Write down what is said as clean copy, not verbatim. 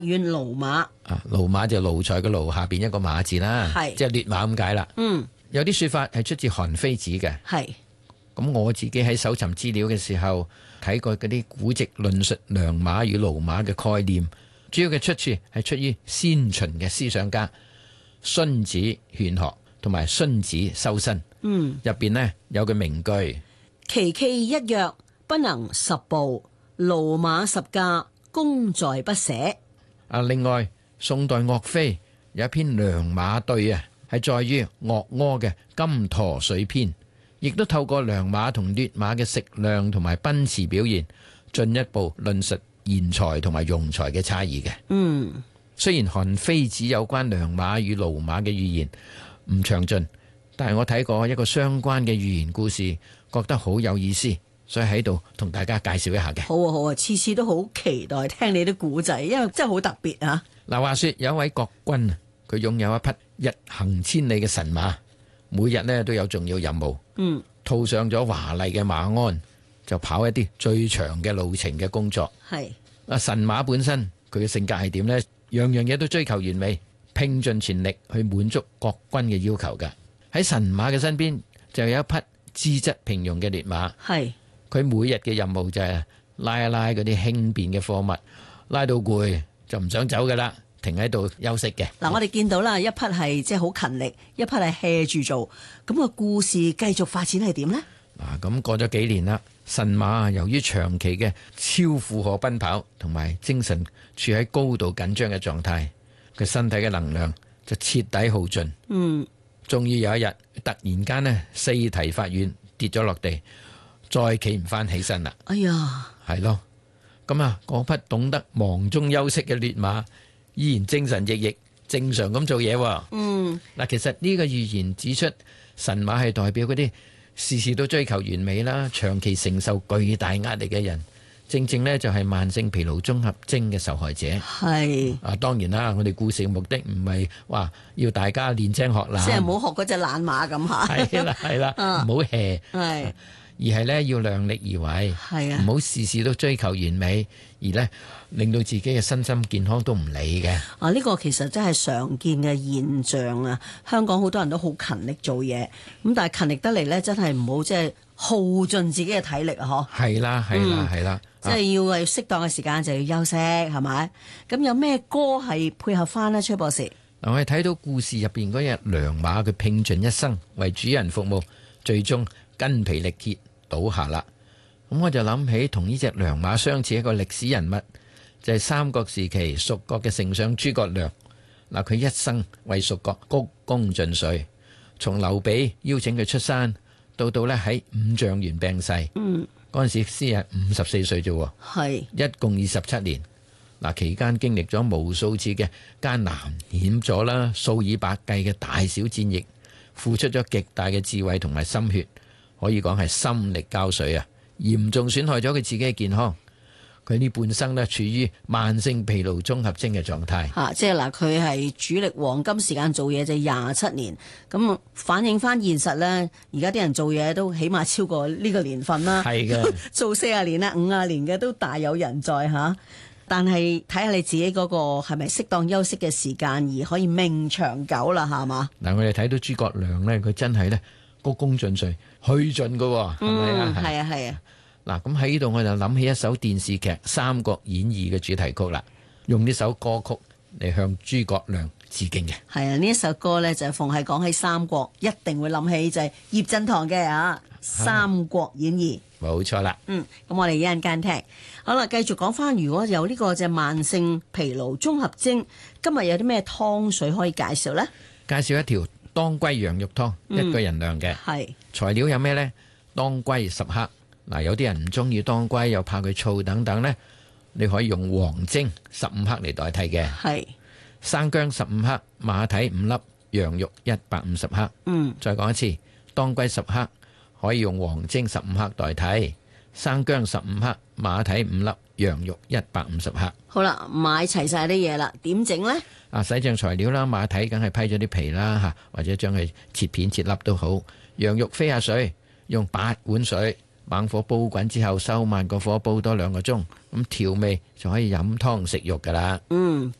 遠騾馬騾馬就奴才嘅奴下邊一個馬字啦，即係劣馬咁解啦。有啲說法係出自韓非子嘅。咁我自己喺搜尋資料嘅時候睇過嗰啲古籍論述良馬與騾馬嘅概念，主要嘅出處係出於先秦嘅思想家荀子勸學同埋荀子修身。入邊呢有句名句： 其驥一躍，不能十步；騾馬十駕，功在不捨。 另外宋代岳飛有一篇良馬對啊，係在於岳柯嘅《金陀水篇》，亦都透過良馬同劣馬嘅食量同埋奔馳表現，進一步論述賢才同埋庸才嘅差異嘅。雖然韓非子有關良馬與騾馬嘅寓言唔詳盡，但係我睇過一個相關嘅寓言故事，覺得好有意思，所以喺度同大家介紹一下嘅。 好啊好啊，次次都好期待聽你啲古仔，因為真係好特別啊！ 嗱，話說有一位國君，佢擁有一匹日行千里嘅神馬，每日呢都有重要任務。套上咗華麗嘅馬鞍，就跑一啲最長嘅路程嘅工作。神馬本身佢嘅性格係點呢？樣樣嘢都追求完美，拼盡全力去滿足國君嘅要求㗎。喺神馬嘅身邊就有一匹資質平庸嘅劣馬。佢每日嘅任務就係拉一拉嗰啲輕便嘅貨物，拉到攰就唔想走噶啦，停喺度休息嘅。 嗱，我哋見到啦，一匹係即係好勤力，一匹係 hea 住做。咁個故事繼續發展係點呢？ 咁過咗幾年啦，神馬由於長期嘅超負荷奔跑同埋精神處喺高度緊張嘅狀態，佢身體嘅能量就徹底耗盡。終於有一日，突然間呢，四蹄發軟，跌咗落地，再企唔翻起身啦。 哎呀， 係咯，咁嗰匹懂得忙中休息嘅劣馬，依然精神奕奕，正常咁做嘢。其實呢個寓言指出，神馬係代表嗰啲事事都追求完美啦，長期承受巨大壓力嘅人，正正呢就係慢性疲勞綜合症嘅受害者。當然啦，我哋故事嘅目的唔係話要大家練精學懶， 即係唔好學嗰隻懶馬咁吓。 係啦，唔好 hea，而係呢要量力而為，唔好事事都追求完美，而呢令到自己嘅身心健康都唔理嘅。 呢個其實真係常見嘅現象啊！香港好多人都好勤力做嘢，咁但係勤力得嚟呢，真係唔好即係耗盡自己嘅體力啊！ 係啦， 即係要係適當嘅時間就要休息，係咪？咁有咩歌係配合翻呢？崔博士， 我哋睇到故事入邊嗰隻良馬，佢拼盡一生為主人服務，最終筋疲力竭倒下啦。咁我就諗起同呢隻良馬相似一個歷史人物，就係三國時期蜀國嘅丞相諸葛亮。佢一生為蜀國鞠躬盡瘁，從劉備邀請佢出山，到咧喺五丈原病逝。嗰陣時先係54歲啫，一共27年。期間經歷咗無數次嘅艱難險阻啦，數以百計嘅大小戰役，付出咗極大嘅智慧同埋心血，可以講係心力交瘁啊！嚴重損害咗佢自己嘅健康。佢呢半生呢處於慢性疲勞綜合症嘅狀態。 即係佢係主力黃金時間做嘢就27年，咁反映翻現實呢，而家啲人做嘢都起碼超過呢個年份啦。 係嘅， 做40年啦、50年嘅都大有人在吓。但係睇下你自己嗰個係咪適當休息嘅時間而可以命長久啦，係嘛？ 我哋睇到諸葛亮呢，佢真係呢鞠躬盡瘁，去盡噶，係咪啊？ 係啊。 咁喺呢度我就諗起一首電視劇《三國演義》嘅主題曲啦，用呢首歌曲嚟向諸葛亮致敬嘅。 係啊，呢一首歌呢，就逢係講起三國，一定會諗起就係葉振棠嘅《三國演義》。 冇錯啦。 咁我哋一陣間聽。好啦，繼續講翻，如果有呢個就慢性疲勞綜合症，今日有啲咩湯水可以介紹呢？ 介紹一條當歸羊肉湯，一個人量嘅。材料有咩呢？當歸10克。有啲人唔中意當歸，又怕佢燥等等呢，你可以用黃精15克嚟代替嘅。生薑15克，馬蹄5粒，羊肉150克。再講一次，當歸10克，可以用黃精15克代替，生薑15克，馬蹄5粒，羊肉150克。好啦， 買齊晒啲嘢啦，點整呢？ 洗淨材料啦，馬蹄梗係批咗啲皮啦，或者將佢切片切粒都好。羊肉飛下水，用8碗水猛火煲滾之後，收慢個火煲多2個鐘，咁調味就可以飲湯食肉噶啦。